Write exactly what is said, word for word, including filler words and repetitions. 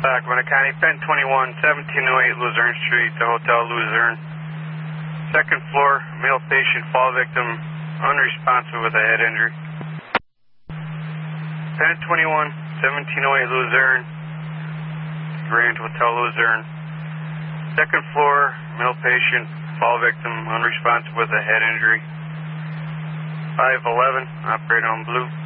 Sacramento County, Pen twenty-one, seventeen oh eight Luzerne Street, the Hotel Luzerne. Second floor, male patient, fall victim, unresponsive with a head injury. Pen twenty-one, seventeen oh eight Luzerne, Grand Hotel Luzerne. Second floor, male patient, fall victim, unresponsive with a head injury. five eleven, operator on blue.